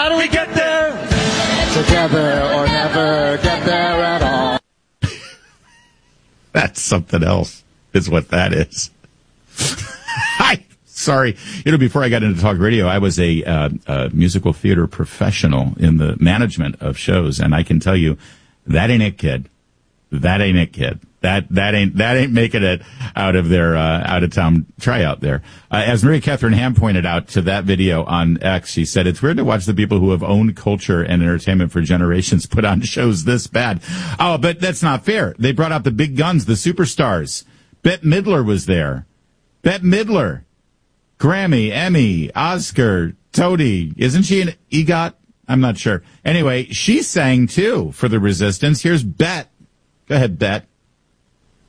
do we get there? Together or never get there at all. That's something else, is what that is. Sorry. Before I got into talk radio, I was a musical theater professional in the management of shows, and I can tell you, that ain't it, kid. That ain't it, kid. That ain't making it out of their out of town tryout there. As Maria Catherine Ham pointed out to that video on X, she said it's weird to watch the people who have owned culture and entertainment for generations put on shows this bad. Oh, but that's not fair. They brought out the big guns, the superstars. Bette Midler was there. Bette Midler. Grammy, Emmy, Oscar, Toady. Isn't she an EGOT? I'm not sure. Anyway, she sang, too, for the Resistance. Here's Bette. Go ahead, Bette.